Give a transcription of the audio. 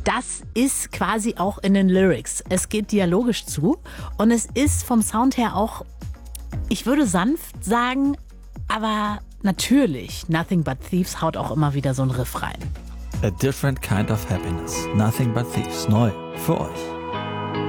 das ist quasi auch in den Lyrics. Es geht dialogisch zu und es ist vom Sound her auch, ich würde sanft sagen, aber natürlich, Nothing But Thieves haut auch immer wieder so ein Riff rein. A different kind of happiness. Nothing but thieves. Neu für euch.